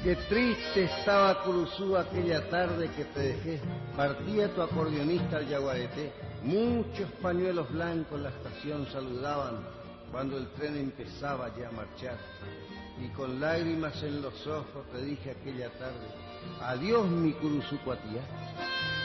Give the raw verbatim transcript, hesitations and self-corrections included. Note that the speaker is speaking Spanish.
Qué triste estaba Curuzú aquella tarde que te dejé. Partía tu acordeonista al Yaguareté. Muchos pañuelos blancos la estación saludaban cuando el tren empezaba ya a marchar. Y con lágrimas en los ojos te dije aquella tarde: adiós, mi Curuzú Cuatiá.